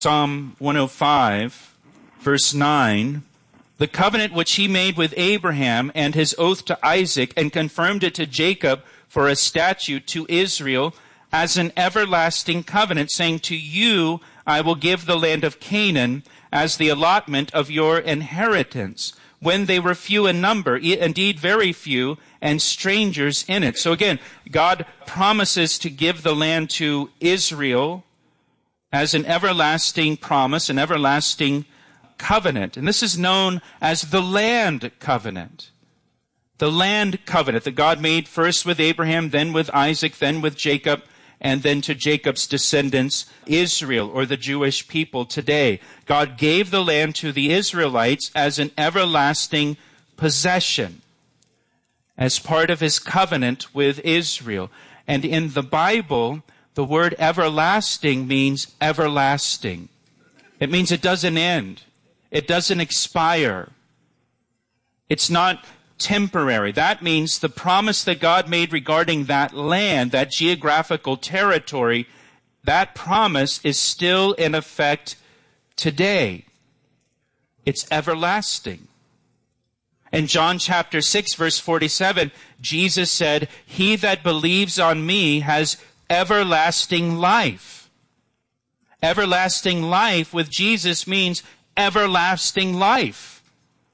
Psalm 105, verse 9, the covenant which he made with Abraham and his oath to Isaac and confirmed it to Jacob for a statute to Israel as an everlasting covenant, saying, to you I will give the land of Canaan as the allotment of your inheritance, when they were few in number, indeed very few, and strangers in it. So again, God promises to give the land to Israel as an everlasting promise, an everlasting covenant. And this is known as the land covenant. The land covenant that God made first with Abraham, then with Isaac, then with Jacob, and then to Jacob's descendants, Israel, or the Jewish people today. God gave the land to the Israelites as an everlasting possession, as part of his covenant with Israel. And in the Bible, the word everlasting means everlasting. It means it doesn't end. It doesn't expire. It's not temporary. That means the promise that God made regarding that land, that geographical territory, that promise is still in effect today. It's everlasting. In John chapter 6, verse 47, Jesus said, he that believes on me has everlasting life. Everlasting life with Jesus means everlasting life.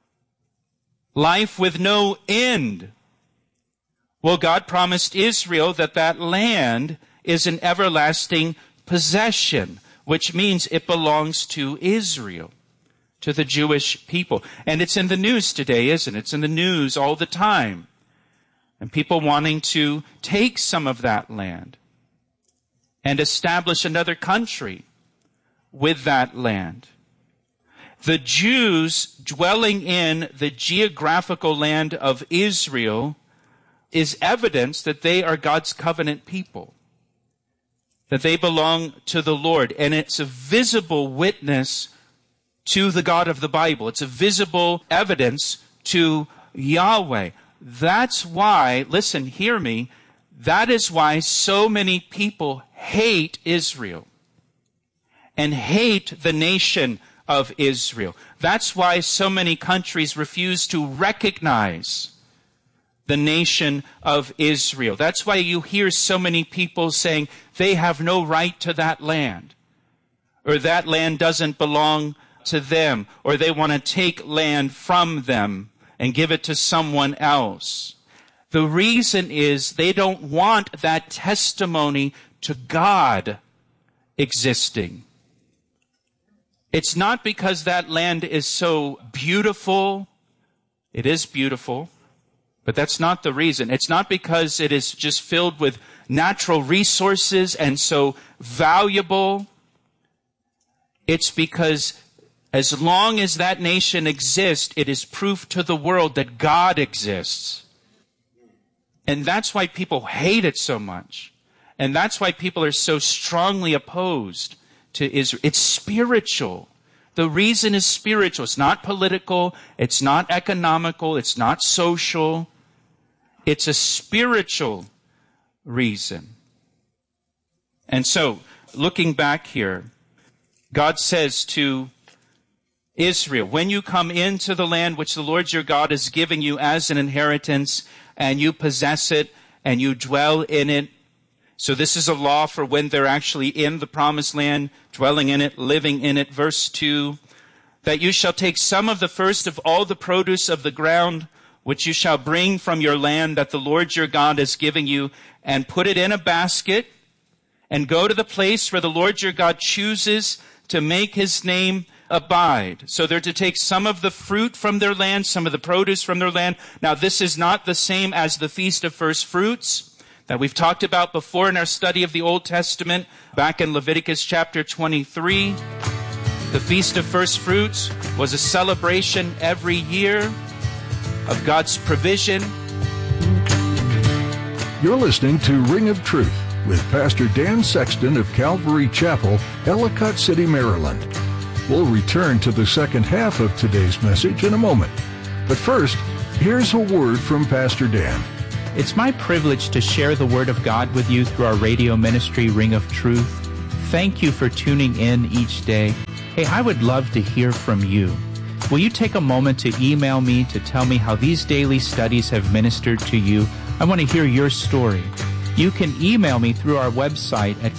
Life with no end. Well, God promised Israel that that land is an everlasting possession, which means it belongs to Israel, to the Jewish people. And it's in the news today, isn't it? It's in the news all the time. And people wanting to take some of that land and establish another country with that land. The Jews dwelling in the geographical land of Israel is evidence that they are God's covenant people, that they belong to the Lord. And it's a visible witness to the God of the Bible. It's a visible evidence to Yahweh. That's why, listen, hear me, that is why so many people hate Israel and hate the nation of Israel. That's why so many countries refuse to recognize the nation of Israel. That's why you hear so many people saying they have no right to that land, or that land doesn't belong to them, or they want to take land from them and give it to someone else. The reason is they don't want that testimony to God existing. It's not because that land is so beautiful. It is beautiful, but that's not the reason. It's not because it is just filled with natural resources and so valuable. It's because as long as that nation exists, it is proof to the world that God exists. And that's why people hate it so much. And that's why people are so strongly opposed to Israel. It's spiritual. The reason is spiritual. It's not political. It's not economical. It's not social. It's a spiritual reason. And so, looking back here, God says to Israel, when you come into the land which the Lord your God is giving you as an inheritance, and you possess it, and you dwell in it. So this is a law for when they're actually in the promised land, dwelling in it, living in it. Verse 2, that you shall take some of the first of all the produce of the ground, which you shall bring from your land that the Lord your God is giving you, and put it in a basket, and go to the place where the Lord your God chooses to make his name abide. So they're to take some of the fruit from their land, some of the produce from their land. Now this is not the same as the Feast of First Fruits that we've talked about before in our study of the Old Testament, back in Leviticus chapter 23. The Feast of First Fruits was a celebration every year of God's provision. You're listening to Ring of Truth with Pastor Dan Sexton of Calvary Chapel, Ellicott City, Maryland. We'll return to the second half of today's message in a moment. But first, here's a word from Pastor Dan. It's my privilege to share the Word of God with you through our radio ministry, Ring of Truth. Thank you for tuning in each day. Hey, I would love to hear from you. Will you take a moment to email me to tell me how these daily studies have ministered to you? I want to hear your story. You can email me through our website at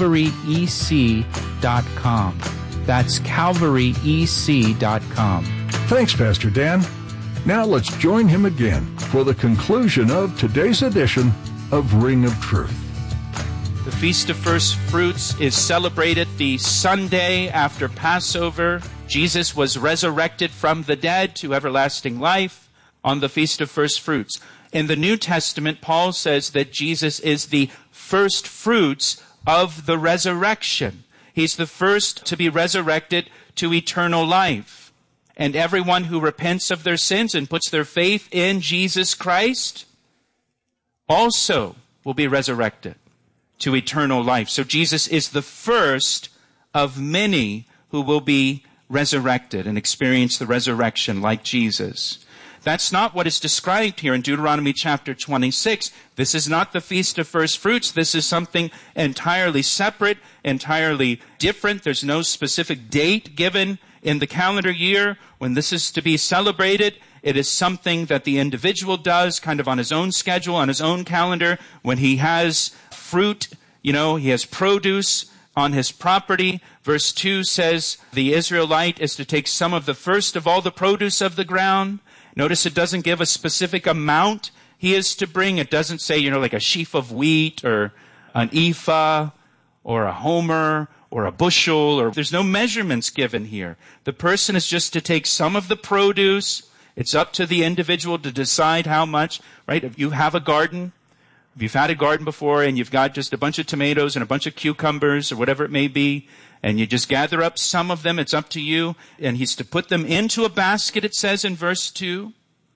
calvaryec.com. That's calvaryec.com. Thanks, Pastor Dan. Now let's join him again for the conclusion of today's edition of Ring of Truth. The Feast of First Fruits is celebrated the Sunday after Passover. Jesus was resurrected from the dead to everlasting life on the Feast of First Fruits. In the New Testament, Paul says that Jesus is the first fruits of the resurrection. He's the first to be resurrected to eternal life. And everyone who repents of their sins and puts their faith in Jesus Christ also will be resurrected to eternal life. So Jesus is the first of many who will be resurrected and experience the resurrection like Jesus. That's not what is described here in Deuteronomy chapter 26. This is not the Feast of First Fruits. This is something entirely separate, entirely different. There's no specific date given in the calendar year when this is to be celebrated. It is something that the individual does kind of on his own schedule, on his own calendar, when he has fruit, he has produce on his property. Verse 2 says the Israelite is to take some of the first of all the produce of the ground. Notice it doesn't give a specific amount he is to bring. It doesn't say, like a sheaf of wheat or an ephah or a homer or a bushel, or there's no measurements given here. The person is just to take some of the produce. It's up to the individual to decide how much, right? If you have a garden, if you've had a garden before and you've got just a bunch of tomatoes and a bunch of cucumbers or whatever it may be, and you just gather up some of them, it's up to you. And he's to put them into a basket, it says in verse 2.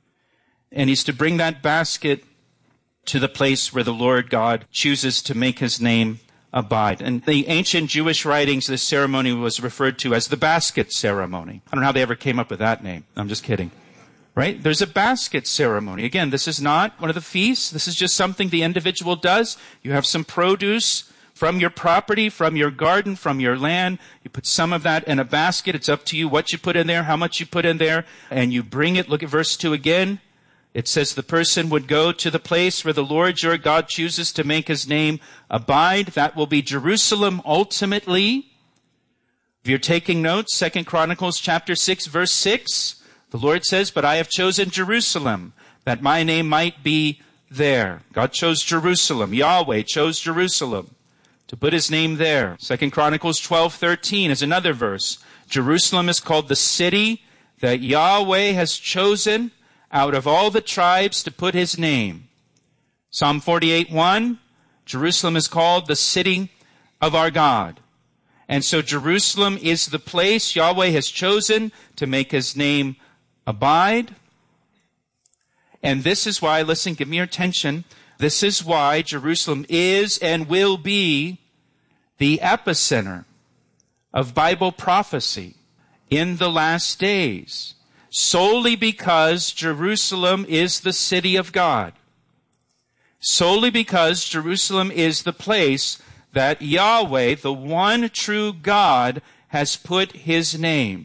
And he's to bring that basket to the place where the Lord God chooses to make his name abide. In the ancient Jewish writings, this ceremony was referred to as the basket ceremony. I don't know how they ever came up with that name. I'm just kidding. Right? There's a basket ceremony. Again, this is not one of the feasts. This is just something the individual does. You have some produce from your property, from your garden, from your land. You put some of that in a basket. It's up to you what you put in there, how much you put in there, and you bring it. Look at verse 2 again. It says the person would go to the place where the Lord your God chooses to make his name abide. That will be Jerusalem ultimately. If you're taking notes, 2 Chronicles chapter 6, verse 6, the Lord says, but I have chosen Jerusalem, that my name might be there. God chose Jerusalem. Yahweh chose Jerusalem to put his name there. 2 Chronicles 12:13 is another verse. Jerusalem is called the city that Yahweh has chosen out of all the tribes to put his name. Psalm 48:1, Jerusalem is called the city of our God. And so Jerusalem is the place Yahweh has chosen to make his name abide. And this is why, listen, give me your attention, this is why Jerusalem is and will be the epicenter of Bible prophecy in the last days, solely because Jerusalem is the city of God. Solely because Jerusalem is the place that Yahweh, the one true God, has put his name.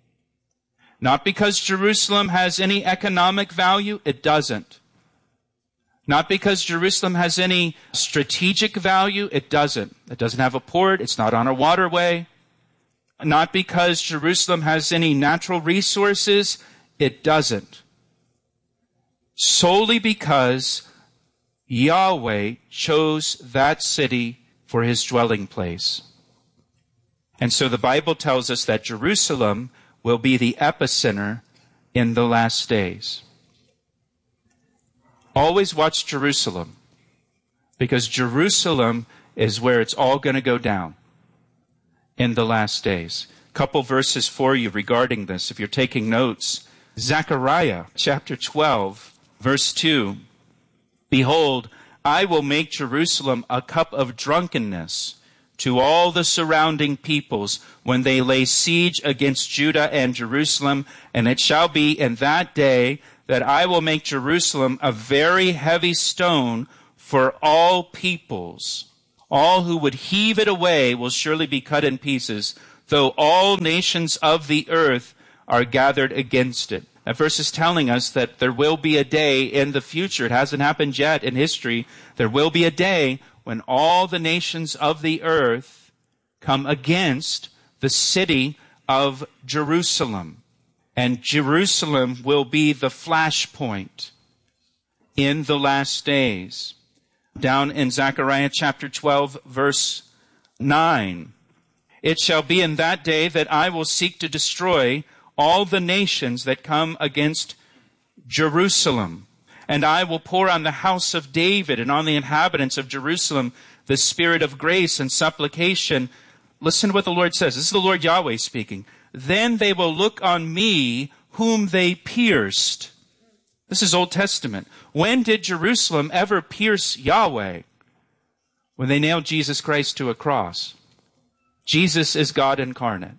Not because Jerusalem has any economic value, it doesn't. Not because Jerusalem has any strategic value, it doesn't. It doesn't have a port, it's not on a waterway. Not because Jerusalem has any natural resources, it doesn't. Solely because Yahweh chose that city for his dwelling place. And so the Bible tells us that Jerusalem will be the epicenter in the last days. Always watch Jerusalem, because Jerusalem is where it's all going to go down in the last days. Couple verses for you regarding this, if you're taking notes. Zechariah chapter 12, verse 2. Behold, I will make Jerusalem a cup of drunkenness to all the surrounding peoples when they lay siege against Judah and Jerusalem. And it shall be in that day that I will make Jerusalem a very heavy stone for all peoples. All who would heave it away will surely be cut in pieces, though all nations of the earth are gathered against it. That verse is telling us that there will be a day in the future. It hasn't happened yet in history. There will be a day when all the nations of the earth come against the city of Jerusalem. And Jerusalem will be the flashpoint in the last days. Down in Zechariah chapter 12, verse 9. It shall be in that day that I will seek to destroy all the nations that come against Jerusalem. And I will pour on the house of David and on the inhabitants of Jerusalem the spirit of grace and supplication. Listen to what the Lord says. This is the Lord Yahweh speaking. Then they will look on me whom they pierced. This is Old Testament. When did Jerusalem ever pierce Yahweh? When they nailed Jesus Christ to a cross. Jesus is God incarnate.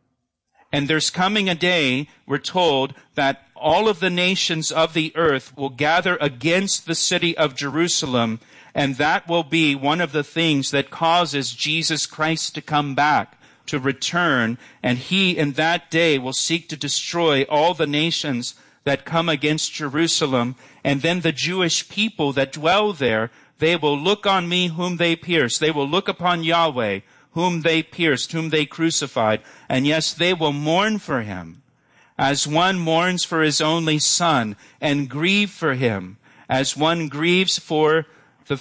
And there's coming a day, we're told, that all of the nations of the earth will gather against the city of Jerusalem, and that will be one of the things that causes Jesus Christ to come back, to return, and he in that day will seek to destroy all the nations that come against Jerusalem, and then the Jewish people that dwell there, they will look on me whom they pierced. They will look upon Yahweh, whom they pierced, whom they crucified, and yes, they will mourn for him, as one mourns for his only son, and grieve for him, as one grieves for the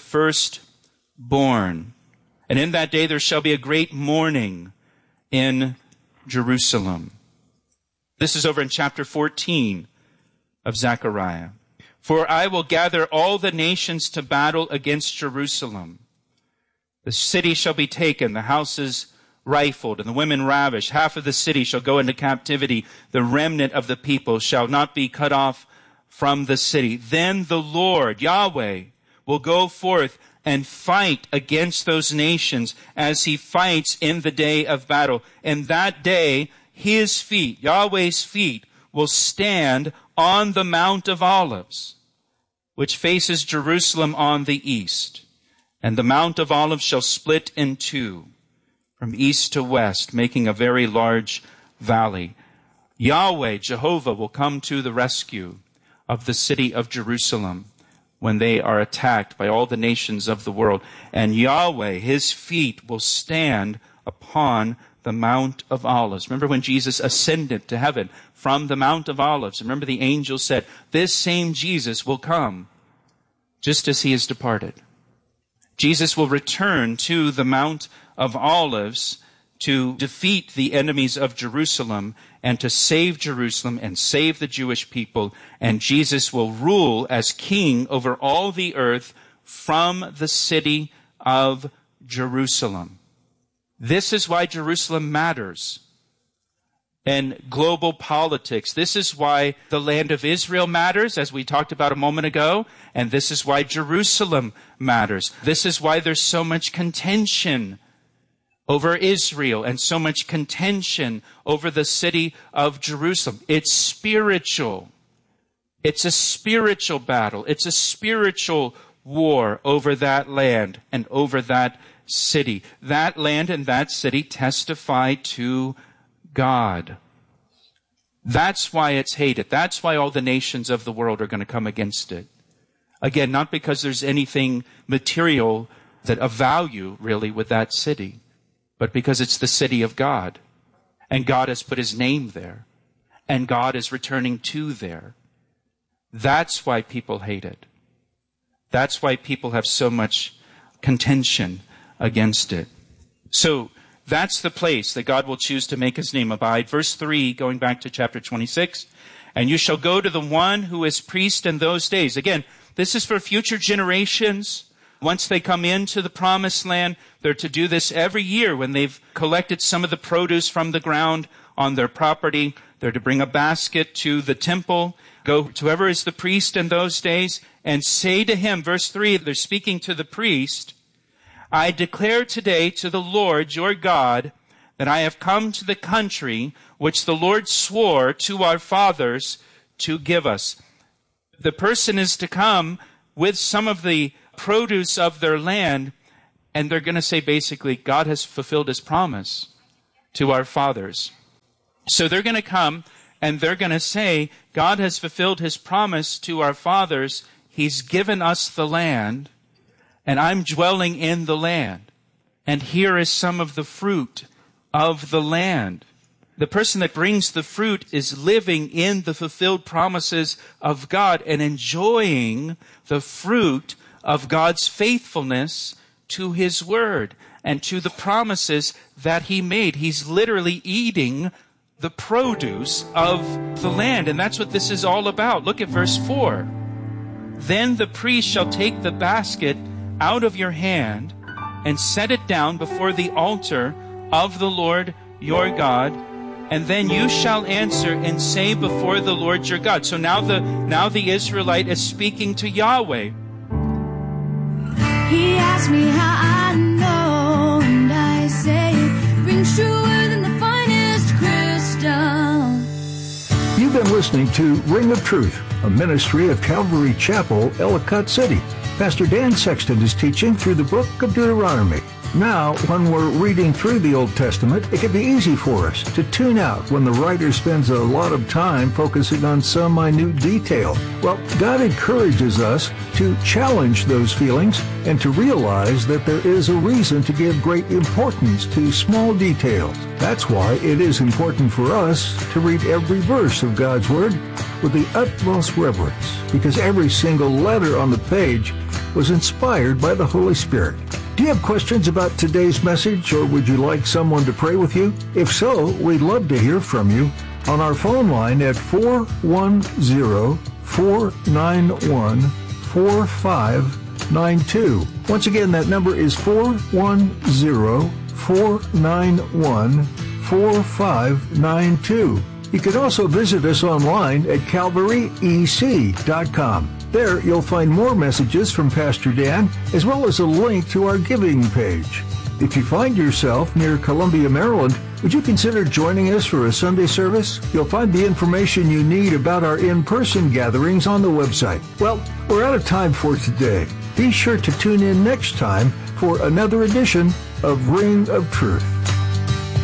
firstborn. And in that day there shall be a great mourning in Jerusalem. This is over in chapter 14 of Zechariah. For I will gather all the nations to battle against Jerusalem. The city shall be taken, the houses rifled, and the women ravished. Half of the city shall go into captivity. The remnant of the people shall not be cut off from the city. Then the Lord, Yahweh, will go forth and fight against those nations as he fights in the day of battle. In that day, his feet, Yahweh's feet, will stand on the Mount of Olives, which faces Jerusalem on the east. And the Mount of Olives shall split in two, from east to west, making a very large valley. Yahweh, Jehovah, will come to the rescue of the city of Jerusalem when they are attacked by all the nations of the world. And Yahweh, his feet, will stand upon the Mount of Olives. Remember when Jesus ascended to heaven from the Mount of Olives? Remember the angel said, this same Jesus will come just as he has departed. Jesus will return to the Mount of Olives to defeat the enemies of Jerusalem and to save Jerusalem and save the Jewish people. And Jesus will rule as king over all the earth from the city of Jerusalem. This is why Jerusalem matters in global politics. This is why the land of Israel matters, as we talked about a moment ago. And this is why Jerusalem matters. This is why there's so much contention over Israel and so much contention over the city of Jerusalem. It's spiritual. It's a spiritual battle. It's a spiritual war over that land and over that city. That land and that city testify to God. That's why it's hated. That's why all the nations of the world are going to come against it. Again, not because there's anything material that of value really with that city, but because it's the city of God. And God has put his name there. And God is returning to there. That's why people hate it. That's why people have so much contention against it. So that's the place that God will choose to make his name abide. Verse 3, going back to chapter 26. And you shall go to the one who is priest in those days. Again, this is for future generations. Once they come into the promised land, they're to do this every year when they've collected some of the produce from the ground on their property. They're to bring a basket to the temple, go to whoever is the priest in those days, and say to him, verse 3, they're speaking to the priest, I declare today to the Lord your God that I have come to the country which the Lord swore to our fathers to give us. The person is to come with some of the produce of their land And they're going to say basically, God has fulfilled his promise to our fathers. So they're going to come and they're going to say, God has fulfilled his promise to our fathers. He's given us the land, and I'm dwelling in the land. And here is some of the fruit of the land. The person that brings the fruit is living in the fulfilled promises of God and enjoying the fruit of God's faithfulness to his word and to the promises that he made. He's literally eating the produce of the land. And that's what this is all about. Look at verse 4. Then the priest shall take the basket out of your hand and set it down before the altar of the Lord your God. And then you shall answer and say before the Lord your God. So now the Israelite is speaking to Yahweh. He asked me how I know, and I say it rings truer than the finest crystal. You've been listening to Ring of Truth, a ministry of Calvary Chapel, Ellicott City. Pastor Dan Sexton is teaching through the book of Deuteronomy. Now, when we're reading through the Old Testament, it can be easy for us to tune out when the writer spends a lot of time focusing on some minute detail. Well, God encourages us to challenge those feelings and to realize that there is a reason to give great importance to small details. That's why it is important for us to read every verse of God's Word with the utmost reverence, because every single letter on the page was inspired by the Holy Spirit. Do you have questions about today's message, or would you like someone to pray with you? If so, we'd love to hear from you on our phone line at 410-491-4592. Once again, that number is 410-491-4592. You can also visit us online at calvaryec.com. There, you'll find more messages from Pastor Dan, as well as a link to our giving page. If you find yourself near Columbia, Maryland, would you consider joining us for a Sunday service? You'll find the information you need about our in-person gatherings on the website. Well, we're out of time for today. Be sure to tune in next time for another edition of Ring of Truth.